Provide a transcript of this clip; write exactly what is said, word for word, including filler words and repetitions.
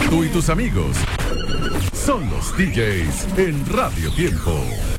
Tú y tus amigos son los D Js en Radio Tiempo.